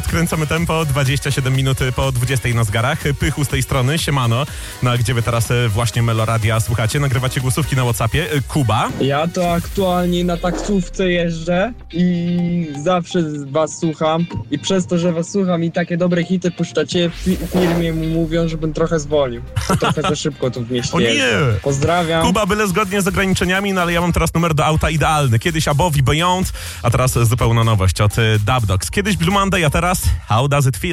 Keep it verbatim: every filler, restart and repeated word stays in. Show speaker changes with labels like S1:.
S1: odkręcamy tempo, dwadzieścia siedem minut po dwudziestej na zegarach. Pychu z tej strony, siemano. No a gdzie wy teraz właśnie Meloradia słuchacie? Nagrywacie głosówki na WhatsAppie. Kuba?
S2: Ja to aktualnie na taksówce jeżdżę i zawsze was słucham i przez to, że was słucham i takie dobre hity puszczacie, w firmie mu mówią, żebym trochę zwolnił. Trochę za szybko tu w mieście
S1: O nie!
S2: jeżdżę. Pozdrawiam.
S1: Kuba, byle zgodnie z ograniczeniami, no ale ja mam teraz numer do auta idealny. Kiedyś Above i Beyond, a teraz zupełna nowość od Dub Dogs. Kiedyś Blue Monday, a teraz How Does It Feel?